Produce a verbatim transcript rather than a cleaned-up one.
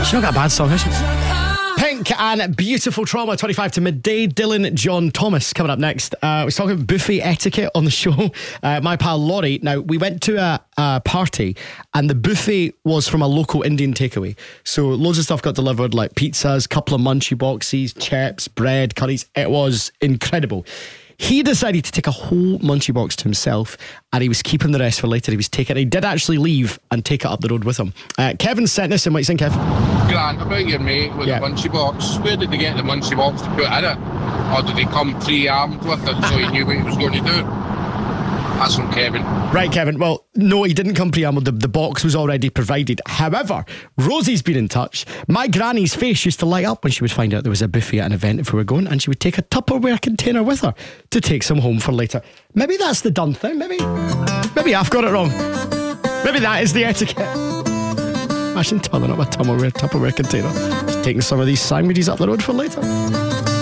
She's not got a bad song, has she? Pink and Beautiful Trauma, twenty-five to midday. Dylan John Thomas coming up next. Uh, I was talking about buffet etiquette on the show. Uh, my pal Laurie, now we went to a, a party and the buffet was from a local Indian takeaway. So loads of stuff got delivered, like pizzas, couple of munchie boxes, chips, bread, curries. It was incredible. He decided to take a whole munchie box to himself and he was keeping the rest for later. He was taking it. He did actually leave and take it up the road with him. Uh, Kevin sent this in. What you think, Kev? Grant, about your mate with yeah. the munchie box. Where did they get the munchie box to put in it? Or did they come pre-armed with it so he knew what he was going to do? That's from Kevin. Right, Kevin. Well, no, he didn't come pre-armed. The, the box was already provided. However, Rosie's been in touch. My granny's face used to light up when she would find out there was a buffet at an event if we were going, and she would take a Tupperware container with her to take some home for later. Maybe that's the done thing. Maybe, maybe I've got it wrong. Maybe that is the etiquette. Imagine turning up a Tupperware, Tupperware container, just taking some of these sandwiches up the road for later.